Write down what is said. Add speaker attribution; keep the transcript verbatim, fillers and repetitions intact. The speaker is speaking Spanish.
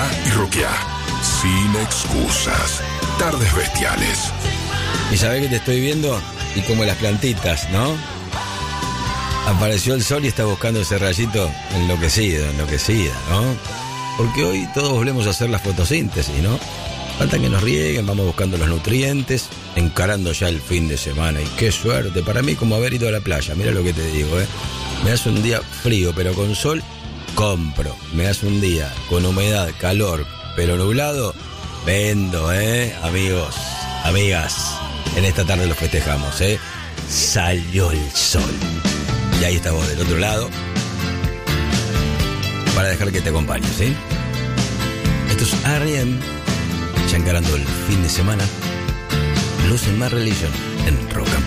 Speaker 1: y rockear. Sin excusas. Tardes bestiales.
Speaker 2: Y sabés que te estoy viendo y como las plantitas, ¿no? Apareció el sol y está buscando ese rayito enloquecido, enloquecida, ¿no? Porque hoy todos volvemos a hacer la fotosíntesis, ¿no? Falta que nos rieguen, vamos buscando los nutrientes, encarando ya el fin de semana. Y qué suerte, para mí como haber ido a la playa, mira lo que te digo, ¿eh? Me hace un día frío, pero con sol, compro. Me hace un día con humedad, calor, pero nublado, vendo, ¿eh? Amigos, amigas, en esta tarde los festejamos, ¿eh? Salió el sol. Y ahí está vos del otro lado para dejar que te acompañe, ¿sí? Esto es R E M, ya encarando el fin de semana. Losing My Religion en Rock and Pop.